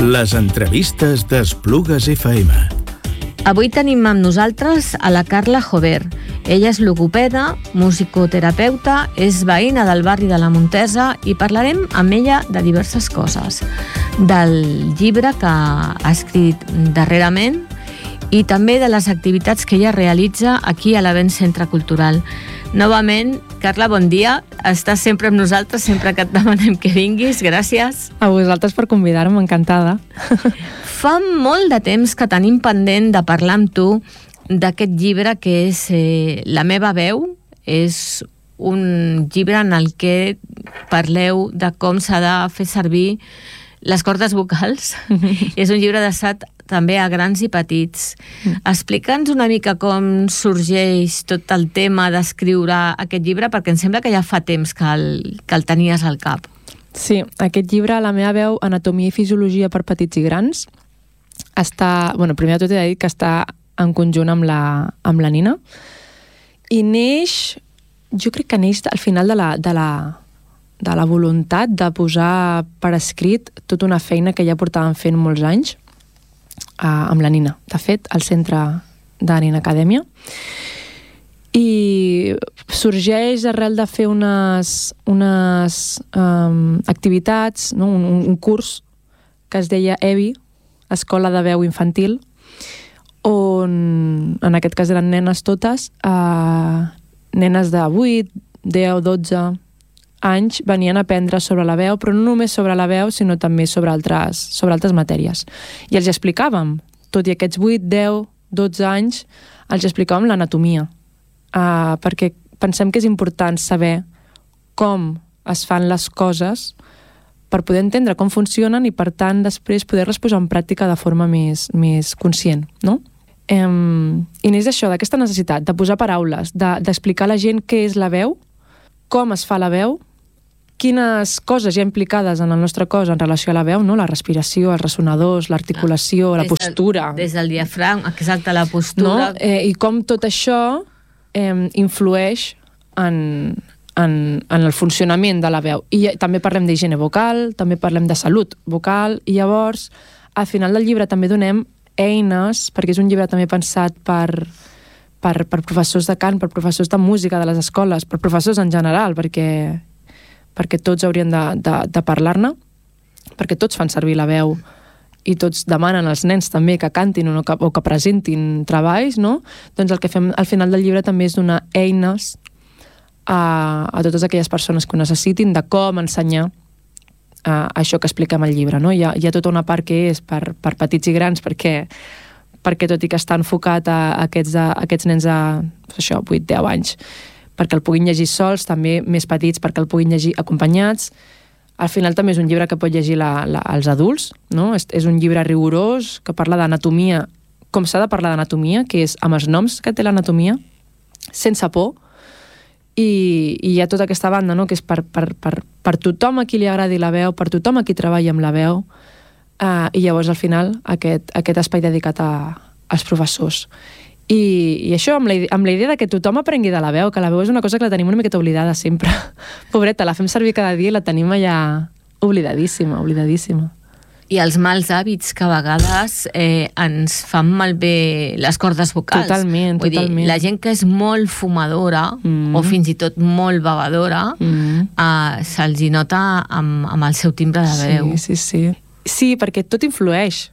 Les entrevistes d'Esplugues FM. Avui tenim amb nosaltres a la Carla Jover. Ella és logopeda, musicoterapeuta, és veïna del barri de la Montesa i parlarem amb ella de diverses coses. Del llibre que ha escrit darrerament i també de les activitats que ella realitza aquí a l'Avenç Centre Cultural. Novament, Carla, bon dia. Estàs sempre amb nosaltres, sempre que et demanem que vinguis. Gràcies. A vosaltres per convidar-me, encantada. Fa molt de temps que tenim pendent de parlar amb tu d'aquest llibre que és La meva veu. És un llibre en el que parleu de com s'ha de fer servir les cordes vocals. És un llibre adreçat també a grans i petits. Explica'ns una mica com sorgeix tot el tema d'escriure aquest llibre, perquè em sembla que ja fa temps que el tenies al cap. Sí, aquest llibre, La meva veu, anatomia i fisiologia per petits i grans, està, primer de tot he de dir que està en conjunt amb la Nina, i jo crec que neix al final de la voluntat de posar per escrit tota una feina que ja portàvem fent molts anys amb la Nina, de fet, al centre de Nina Acadèmia. I sorgeix arrel de fer unes activitats, no? un curs que es deia EVI, Escola de Veu Infantil, on en aquest cas eren nenes totes, nenes de 8, 10, 12 anys venien a aprendre sobre la veu, però no només sobre la veu, sinó també sobre altres matèries. I els explicàvem, tot i aquests 8, 10, 12 anys, els explicàvem l'anatomia, perquè pensem que és important saber com es fan les coses per poder entendre com funcionen i, per tant, després poder-les posar en pràctica de forma més conscient, no? I neix això, d'aquesta necessitat de posar paraules, d'explicar a la gent què és la veu, com es fa la veu, quines coses hi ha implicades en el nostre cos en relació a la veu, no? La respiració, els ressonadors, l'articulació, la postura. Des del diafragma, exacte, la postura. No? I com tot això influeix en el funcionament de la veu. I també parlem d'higiene vocal, també parlem de salut vocal, i llavors, al final del llibre també donem eines, perquè és un llibre també pensat per professors de cant, per professors de música de les escoles, per professors en general, perquè tots haurien de parlar-ne, perquè tots fan servir la veu i tots demanen als nens també que cantin o que presentin treballs, no? Doncs el que fem al final del llibre també és donar eines a totes aquelles persones que ho necessitin de com ensenyar això que expliquem al llibre, no? Hi ha tota una part que és per petits i grans, perquè tot i que està enfocat a aquests nens de 8-10 anys, perquè el puguin llegir sols, també més petits perquè el puguin llegir acompanyats. Al final també és un llibre que pot llegir els adults, no? És un llibre rigorós que parla d'anatomia, com s'ha de parlar d'anatomia, que és amb els noms que té l'anatomia, sense por, i hi ha tota aquesta banda, no? Que és per tothom a qui li agradi la veu, per tothom a qui treballa amb la veu, i llavors al final aquest espai dedicat als professors. I això amb la idea de que tothom aprengui de la veu, que la veu és una cosa que la tenim una miqueta oblidada sempre. Pobreta, la fem servir cada dia i la tenim allà oblidadíssima. I els mals hàbits que a vegades ens fan malbé les cordes vocals. Totalment. Vull dir, la gent que és molt fumadora o fins i tot molt bevedora, se'ls hi nota amb el seu timbre de veu. Sí. Sí, perquè tot influeix.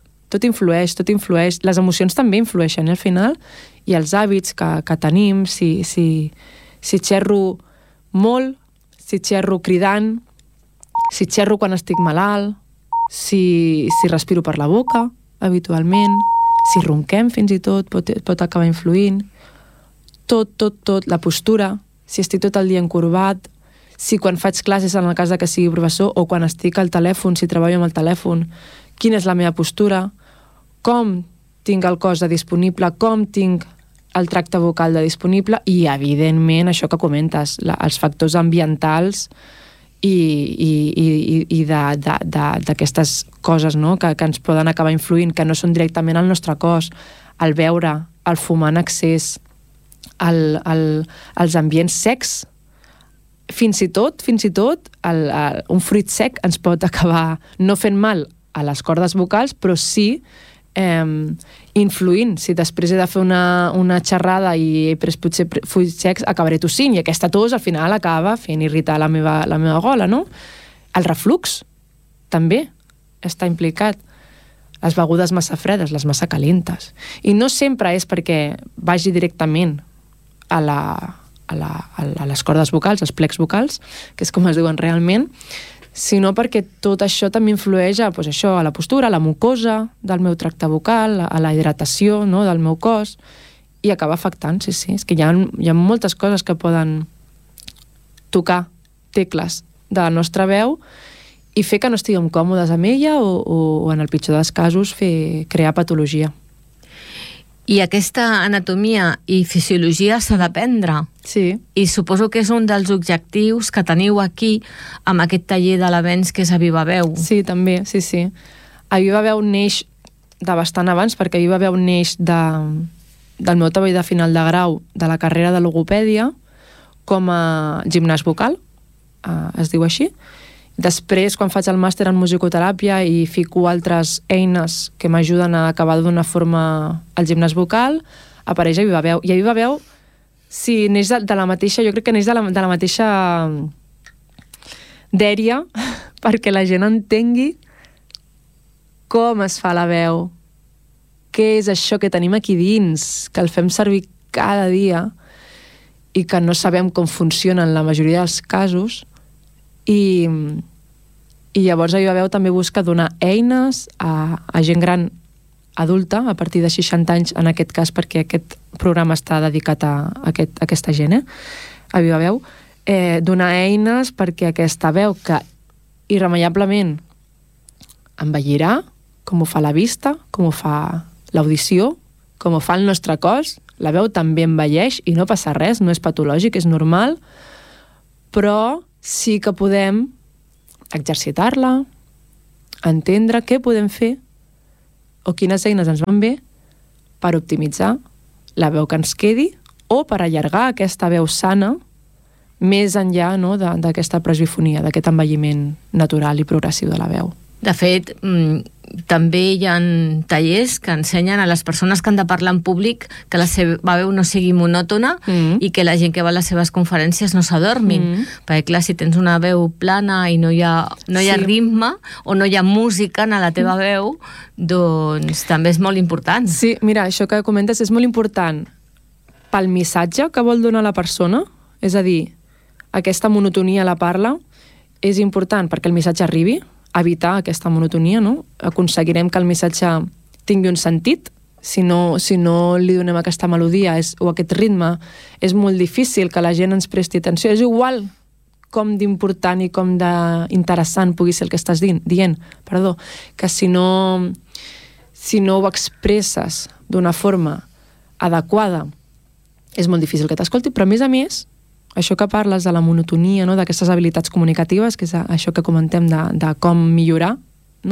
Les emocions també influeixen al final, i els hàbits que tenim, si xerro molt, si xerro cridant, si xerro quan estic malalt, si respiro per la boca habitualment, si ronquem fins i tot pot acabar influint, tot, la postura, si estic tot el dia encorbat, si quan faig classes en el cas que sigui professor o quan estic al telèfon, si treballo amb el telèfon, quina és la meva postura, com tinc el cos de disponible, com tinc el tracte vocal de disponible, i evidentment això que comentes, els factors ambientals i d'aquestes coses, no? que ens poden acabar influint, que no són directament al nostre cos, el beure, el fumar en excés, els ambients secs, fins i tot un fruit sec ens pot acabar no fent mal a les cordes vocals, però sí influint. Si després he de fer una xerrada i he pres potser fulls secs, acabaré tossint, i aquesta tos al final acaba fent irritar la meva gola, no? El reflux també està implicat. Les begudes massa fredes, les massa calentes. I no sempre és perquè vagi directament a les cordes vocals, als plecs vocals, que és com es diuen realment, sinó perquè tot això també influeix a la postura, a la mucosa del meu tracte vocal, a la hidratació, no, del meu cos, i acaba afectant, sí. És que hi ha moltes coses que poden tocar tecles de la nostra veu i fer que no estiguem còmodes amb ella o en el pitjor dels casos, crear patologia. I aquesta anatomia i fisiologia s'ha d'aprendre. Sí. I suposo que és un dels objectius que teniu aquí amb aquest taller de l'avenç que és a Viva Veu. Sí, també, sí. A Viva Veu neix de bastant abans, perquè a Viva Veu neix del meu treball de final de grau de la carrera de logopèdia com a gimnàs vocal, es diu així. Després, quan faig el màster en musicoteràpia i fico altres eines que m'ajuden a acabar de donar forma al gimnàs vocal, apareix a Viva Veu. I a Viva Veu, sí, neix de la mateixa, jo crec que neix de la mateixa dèria, perquè la gent entengui com es fa la veu, què és això que tenim aquí dins, que el fem servir cada dia i que no sabem com funciona en la majoria dels casos. I llavors a Viva Veu també busca donar eines a gent gran adulta, a partir de 60 anys, en aquest cas, perquè aquest programa està dedicat a aquesta gent, a Viva Veu, donar eines perquè aquesta veu que irremeiablement envellirà, com ho fa la vista, com ho fa l'audició, com ho fa el nostre cos, la veu també envelleix i no passa res, no és patològic, és normal, però sí que podem exercitar-la, entendre què podem fer o quines eines ens van bé per optimitzar la veu que ens quedi o per allargar aquesta veu sana més enllà, no, d'aquesta presbifonia, d'aquest envelliment natural i progressiu de la veu. De fet, també hi ha tallers que ensenyen a les persones que han de parlar en públic que la seva veu no sigui monòtona i que la gent que va a les seves conferències no s'adormin. Perquè, clar, si tens una veu plana i no hi ha ritme o no hi ha música en la teva veu, doncs també és molt important. Sí, mira, això que comentes és molt important pel missatge que vol donar la persona, és a dir, aquesta monotonia a la parla és important perquè el missatge arribi, evitar aquesta monotonia, no? Aconseguirem que el missatge tingui un sentit. Si no li donem aquesta melodia o aquest ritme, és molt difícil que la gent ens presti atenció. És igual com d'important i com d'interessant pugui ser el que estàs dient, que si no ho expresses d'una forma adequada, és molt difícil que t'escolti, però a més, això que parles de la monotonia, no? D'aquestes habilitats comunicatives, que és això que comentem de com millorar, no?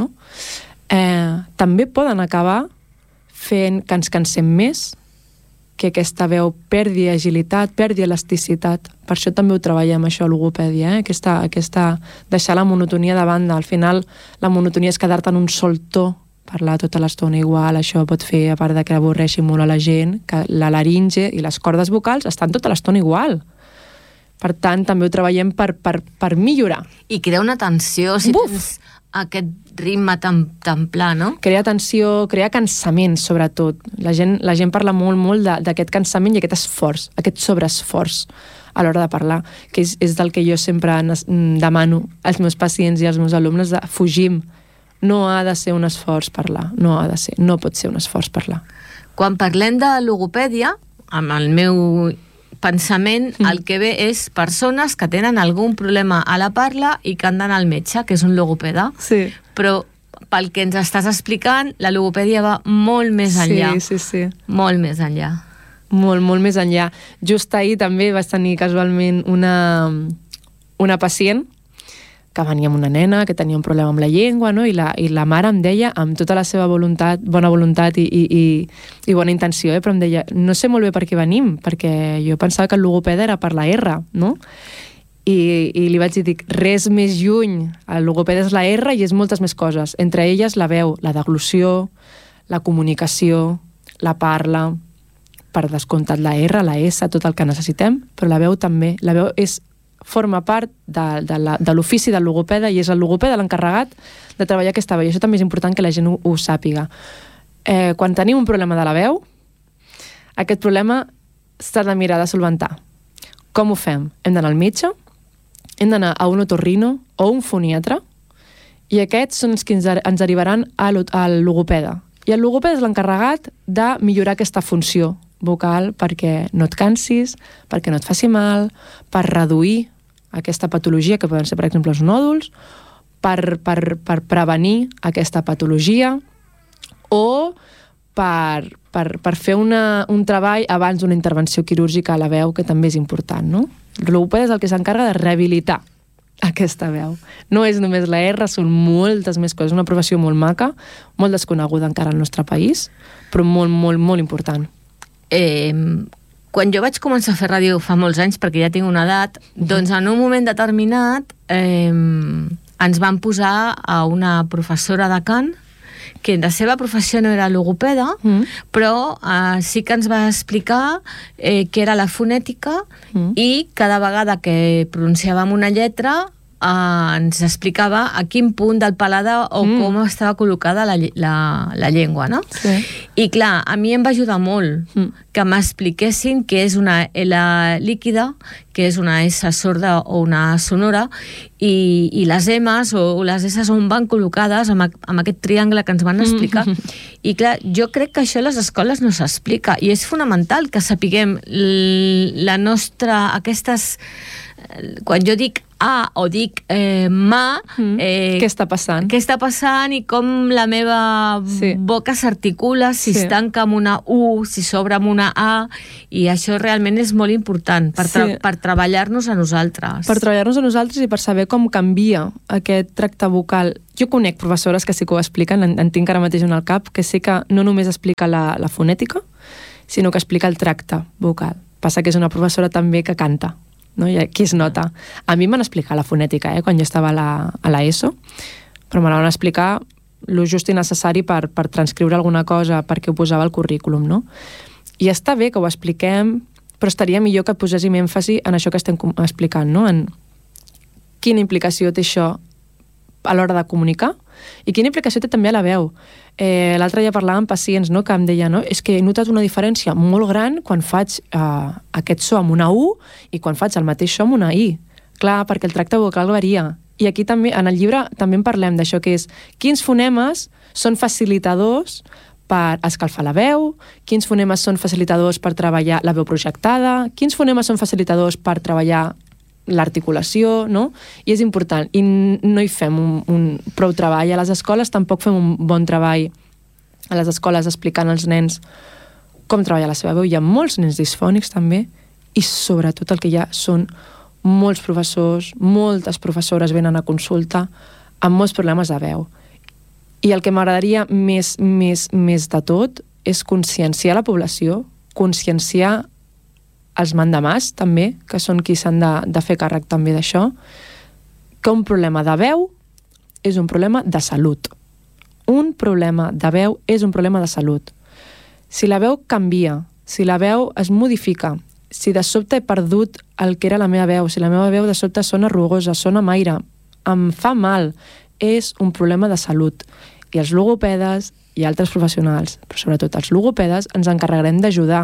També poden acabar fent que ens cansem més, que aquesta veu perdi agilitat, perdi elasticitat. Per això també ho treballem, això, a logopèdia, aquesta deixar la monotonia de banda. Al final, la monotonia és quedar-te en un sol to, parlar tota l'estona igual. Això pot fer, a part de que avorreixi molt a la gent, que la laringe i les cordes vocals estan tota l'estona igual. Per tant, també ho treballem per millorar. I crea una tensió, si tens aquest ritme tan pla, no? Crea tensió, crea cansament, sobretot. La gent parla molt d'aquest cansament i aquest esforç, aquest sobreesforç a l'hora de parlar, que és del que jo sempre demano als meus pacients i als meus alumnes, de fugim. No ha de ser un esforç parlar, no pot ser un esforç parlar. Quan parlem de logopèdia, amb el meu pensament, el que ve és persones que tenen algun problema a la parla i que han d'anar al metge, que és un logopeda. Sí. Però pel que ens estàs explicant, la logopèdia va molt més enllà. Sí. Molt més enllà. Molt més enllà. Just ahir també vaig tenir casualment una pacient que venia amb una nena que tenia un problema amb la llengua, no? I la mare em deia, amb tota la seva bona voluntat i bona intenció, però em deia, no sé molt bé per què venim, perquè jo pensava que el logopeda era per la R, no? i li vaig dir, dic, res més lluny. El logopeda és la R i és moltes més coses. Entre elles la veu, la deglució, la comunicació, la parla, per descomptat la R, la S, tot el que necessitem, però la veu també. La veu forma part de l'ofici del logopeda i és el logopeda l'encarregat de treballar aquesta veu. I això també és important que la gent ho sàpiga. Quan tenim un problema de la veu, aquest problema s'ha de mirar de solventar. Com ho fem? Hem d'anar al metge, hem d'anar a un otorrino o un foniatre i aquests són els que ens derivaran al logopeda. I el logopeda és l'encarregat de millorar aquesta funció vocal perquè no et cansis, perquè no et faci mal, per reduir aquesta patologia, que poden ser, per exemple, els nòduls, per prevenir aquesta patologia o per fer un treball abans d'una intervenció quirúrgica a la veu, que també és important, no? El logopeda és el que s'encarga de rehabilitar aquesta veu. No és només la R, són moltes més coses. Una professió molt maca, molt desconeguda encara al nostre país, però molt, molt, molt important. Quan jo vaig començar a fer ràdio fa molts anys, perquè ja tinc una edat, doncs en un moment determinat ens van posar a una professora de cant que la seva professió no era logopeda, però sí que ens va explicar què era la fonètica i cada vegada que pronunciàvem una lletra ens explicava a quin punt del paladar o com estava col·locada la llengua, no? Sí. I clar, a mi em va ajudar molt que m'expliquessin què és una L líquida, què és una S sorda o una sonora, i les M's o les S's on van col·locades amb aquest triangle que ens van explicar. I clar, jo crec que això a les escoles no s'explica, i és fonamental que sapiguem la nostra, aquestes... Quan jo dic A o dic ma... Què està passant? Què està passant i com la meva boca s'articula, si es tanca amb una U, si s'obre amb una A, i això realment és molt important per treballar-nos a nosaltres. Per treballar-nos a nosaltres i per saber com canvia aquest tracte vocal. Jo conec professores que sí que ho expliquen, en tinc ara mateix en el cap, que sí que no només explica la fonètica, sinó que explica el tracte vocal. Passa que és una professora també que canta, no? I aquí es nota. A mi m'han explicat la fonètica, quan jo estava a l'ESO, però me la van explicar el just i necessari per transcriure alguna cosa perquè ho posava al currículum, no? I està bé que ho expliquem, però estaria millor que poséssim èmfasi en això que estem explicant, no? En quina implicació té això a l'hora de comunicar i quina implicació té també a la veu. L'altre dia parlava amb pacients, no, que em deien, no, és que he notat una diferència molt gran quan faig aquest so amb una U i quan faig el mateix so amb una I. Clar, perquè el tracte vocal varia. I aquí també, en el llibre, també en parlem d'això, que és quins fonemes són facilitadors per escalfar la veu, quins fonemes són facilitadors per treballar la veu projectada, quins fonemes són facilitadors per treballar l'articulació, no? I és important. I no hi fem un prou treball. A les escoles tampoc fem un bon treball a les escoles explicant als nens com treballar la seva veu. Hi ha molts nens disfònics també i sobretot el que hi ha són molts professors, moltes professores venen a consulta amb molts problemes de veu. I el que m'agradaria més de tot és conscienciar la població, conscienciar els mandamàs també, que són qui s'han de fer càrrec també d'això, que un problema de veu és un problema de salut. Un problema de veu és un problema de salut. Si la veu canvia, si la veu es modifica, si de sobte he perdut el que era la meva veu, si la meva veu de sobte sona rugosa, sona amb aire, em fa mal, és un problema de salut. I els logopedes i altres professionals, però sobretot els logopedes, ens encarregarem d'ajudar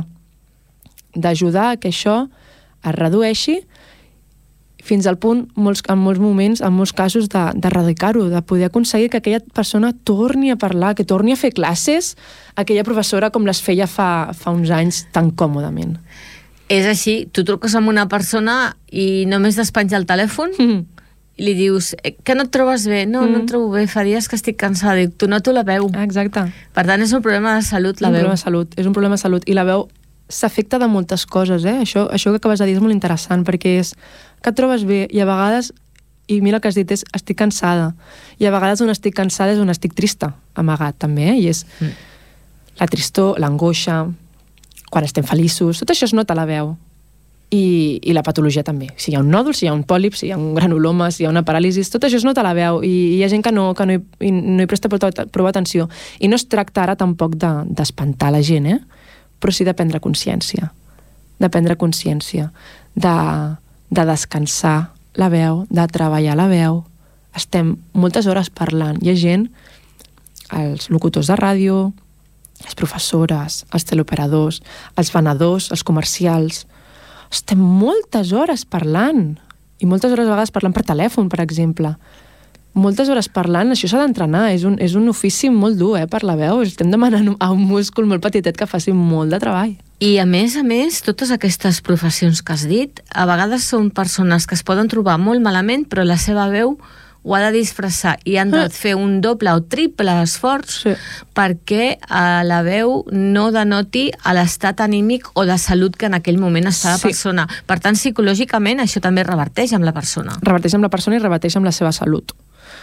a que això es redueixi fins al punt, en molts moments, en molts casos, d'erradicar-ho, de poder aconseguir que aquella persona torni a parlar, que torni a fer classes, aquella professora com les feia fa uns anys tan còmodament. És així, tu truques amb una persona i només despenja el telèfon i li dius, que no et trobes bé? No, no em trobo bé, fa dies que estic cansada. Dic, tu noto la veu. Exacte. Per tant, és un problema de salut, la veu. És un problema de salut. I la veu s'afecta de moltes coses, Això que acabes de dir és molt interessant, perquè és que et trobes bé i a vegades, i mira el que has dit, és estic cansada. I a vegades on estic cansada és on estic trista, amagat també, I és la tristor, l'angoixa, quan estem feliços, tot això es nota a la veu. i la patologia també. Si hi ha un nòdul, si hi ha un pòlip, si hi ha un granuloma, si hi ha una paràlisi, tot això es nota a la veu i hi ha gent que no hi presta prou atenció. I no es tracta ara tampoc d'espantar la gent, però sí de prendre consciència. De prendre consciència, de descansar la veu, de treballar la veu. Estem moltes hores parlant. Hi ha gent, els locutors de ràdio, les professores, els teleoperadors, els venedors, els comercials. Estem moltes hores parlant. I moltes hores a vegades parlant per telèfon, per exemple. Moltes hores parlant, això s'ha d'entrenar. És un ofici molt dur, per la veu. Estem demanant a un múscul molt petitet que faci molt de treball. I a més, totes aquestes professions que has dit, a vegades són persones que es poden trobar molt malament, però la seva veu ho ha de disfressar i han de fer un doble o triple esforç perquè la veu no denoti l'estat anímic o de salut que en aquell moment està la persona. Per tant, psicològicament, això també reverteix amb la persona. Reverteix amb la persona i reverteix amb la seva salut.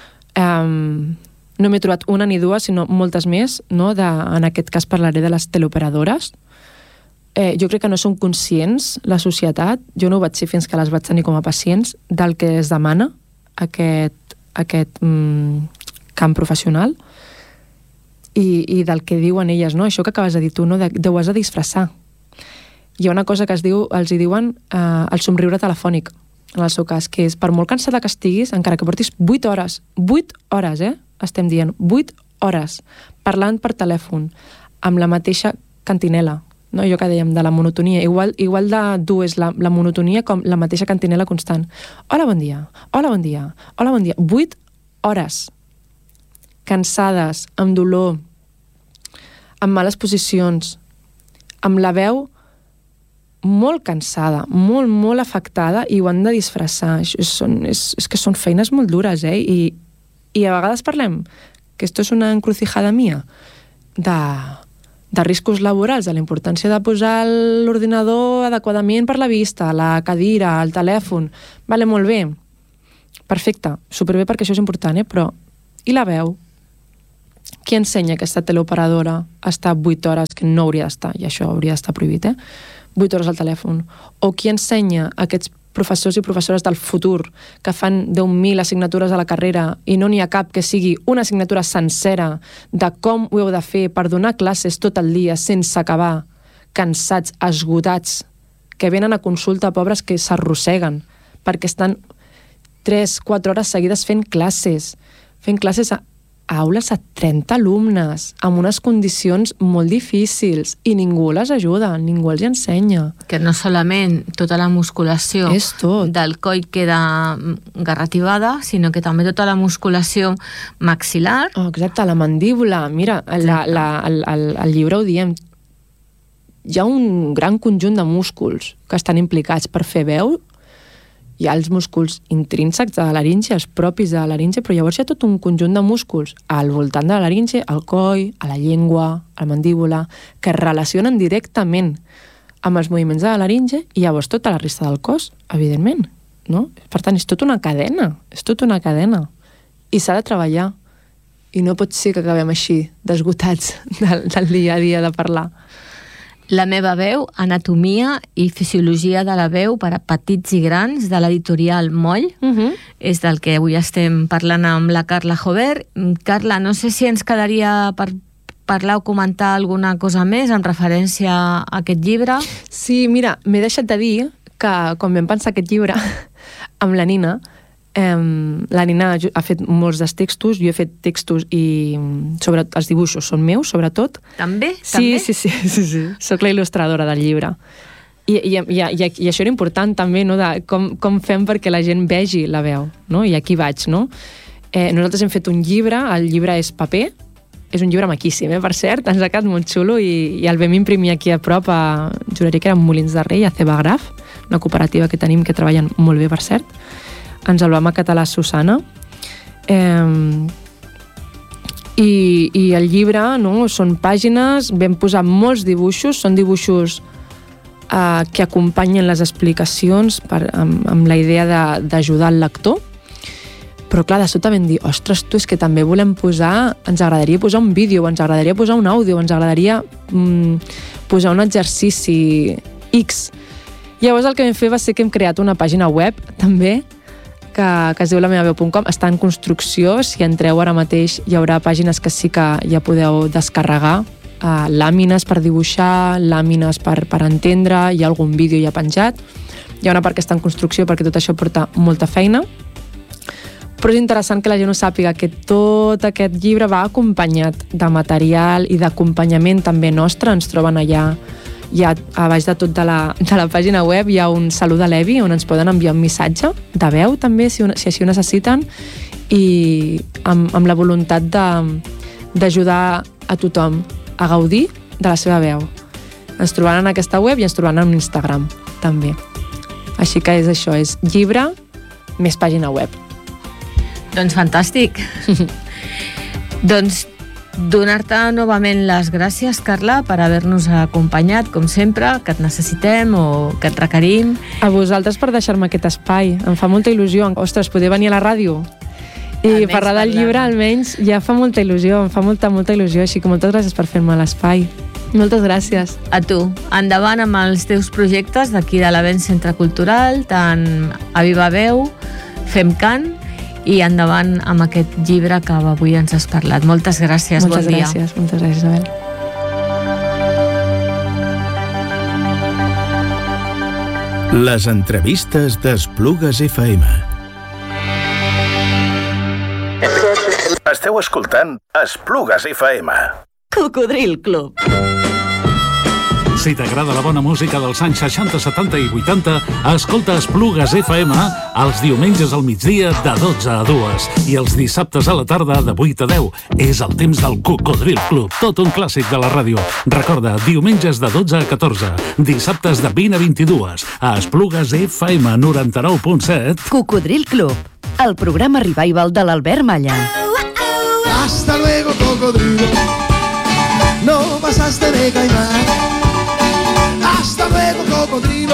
No m'he trobat una ni dues, sinó moltes més, no? En aquest cas parlaré de les teleoperadores. Jo crec que no són conscients, la societat, jo no ho vaig ser fins que les vaig tenir com a pacients, del que es demana aquest camp professional i del que diuen elles, no? Això que acabes de dir tu, no? Ho has de disfressar. Hi ha una cosa que els hi diuen el somriure telefònic, en el seu cas, que és per molt cansada que estiguis, encara que portis 8 hores, estem dient, 8 hores, parlant per telèfon, amb la mateixa cantinela, no? Allò que dèiem de la monotonia, igual de dur és la monotonia com la mateixa cantinela constant. Hola, bon dia, hola, bon dia, hola, bon dia. 8 hores cansades, amb dolor, amb males posicions, amb la veu molt cansada, molt, molt afectada, i ho han de disfressar. És que són feines molt dures, I a vegades parlem, que esto es una encrucijada mía, de riscos laborals, de la importància de posar l'ordinador adequadament per la vista, la cadira, el telèfon. Vale, molt bé. Perfecte, superbé perquè això és important, però i la veu? Qui ensenya aquesta teleoperadora a estar 8 hores, que no hauria d'estar, i això hauria d'estar prohibit, 8 hores al telèfon? O qui ensenya aquests professors i professores del futur que fan 10.000 assignatures a la carrera i no n'hi ha cap que sigui una assignatura sencera de com ho heu de fer per donar classes tot el dia sense acabar, cansats, esgotats, que venen a consulta, pobres que s'arrosseguen perquè estan 3-4 hores seguides fent classes a aules a 30 alumnes, amb unes condicions molt difícils, i ningú les ajuda, ningú els ensenya. Que no solament tota la musculació del coll queda garrativada, sinó que també tota la musculació maxil·lar. Exacte, la mandíbula. Mira, al llibre ho diem. Hi ha un gran conjunt de músculs que estan implicats per fer veu. Hi ha els músculs intrínsecs de la laringe, els propis de la laringe, però llavors hi ha tot un conjunt de músculs al voltant de la laringe, al coll, a la llengua, a la mandíbula, que es relacionen directament amb els moviments de la laringe i llavors tota la resta del cos, evidentment, no? Per tant, és tota una cadena, I s'ha de treballar. I no pot ser que acabem així, desgotats del dia a dia de parlar. La meva veu, anatomia i fisiologia de la veu per a petits i grans, de l'editorial Moll. És del que avui estem parlant amb la Carla Jover. Carla, no sé si ens quedaria per parlar o comentar alguna cosa més en referència a aquest llibre. Sí, mira, m'he deixat de dir que quan vam pensar aquest llibre amb la Nina, la Nina ha fet molts dels textos, jo he fet textos i sobre els dibuixos són meus, sobretot. També? Sí. Soc la il·lustradora del llibre. I això era important també, no? De com fem perquè la gent vegi la veu, no? I aquí vaig, no? Nosaltres hem fet un llibre, el llibre és paper, és un llibre maquíssim, per cert, ens ha quedat molt xulo i el vam imprimir aquí a prop, juraria que era Molins de Rei, a Cebagraf, una cooperativa que tenim que treballen molt bé, per cert. Ens el vam acatar la Susana. I el llibre, no? Són pàgines, vam posar molts dibuixos, són dibuixos que acompanyen les explicacions amb la idea d'ajudar el lector. Però clar, de sota vam dir, ostres, és que també volem posar, ens agradaria posar un vídeo, ens agradaria posar un àudio, ens agradaria posar un exercici X. Llavors el que vam fer va ser que hem creat una pàgina web, també, que es diu lamevaveu.com, està en construcció. Si entreu ara mateix hi haurà pàgines que sí que ja podeu descarregar, làmines per dibuixar, làmines per entendre, hi ha algun vídeo ja penjat. Hi ha una part que està en construcció perquè tot això porta molta feina, però és interessant que la gent ho sàpiga, que tot aquest llibre va acompanyat de material i d'acompanyament també nostre. Ens troben allà, ja a baix de tot de la pàgina web hi ha un salut a l'Evi on ens poden enviar un missatge de veu també, si així ho necessiten, i amb la voluntat d'ajudar a tothom a gaudir de la seva veu. Ens trobaran en aquesta web i ens trobaran en Instagram també. Així que és això, és llibre més pàgina web. Doncs fantàstic. Doncs donar-te novament les gràcies, Carla, per haver-nos acompanyat, com sempre, que et necessitem o que et requerim. A vosaltres per deixar-me aquest espai. Em fa molta il·lusió. Ostres, poder venir a la ràdio i parlar del llibre, almenys, ja fa molta il·lusió, em fa molta il·lusió, així que moltes gràcies per fer-me l'espai. Moltes gràcies. A tu. Endavant amb els teus projectes d'aquí de l'Avenç Centre Cultural, tant a Viva Veu, Fem Cant, i endavant amb aquest llibre que avui ens has parlat. Moltes gràcies, bon dia. Moltes gràcies, Isabel. Les entrevistes d'Esplugues FM. Esteu escoltant Esplugues FM. Cocodril Club. Si t'agrada la bona música dels anys 60, 70 i 80, escolta Esplugues FM els diumenges al migdia de 12 a 2 i els dissabtes a la tarda de 8 a 10. És el temps del Cocodril Club, tot un clàssic de la ràdio. Recorda, diumenges de 12 a 14, dissabtes de 20 a 22, a Esplugues FM 99.7. Cocodril Club, el programa revival de l'Albert Malla. Hasta luego, cocodrilo. No pasaste de caimán. Hasta luego, cocodrilo.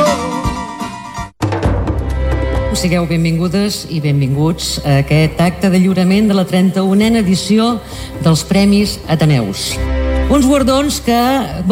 Sigueu benvingudes i benvinguts a aquest acte de lliurament de la 31a edició dels Premis Ateneus. Uns guardons que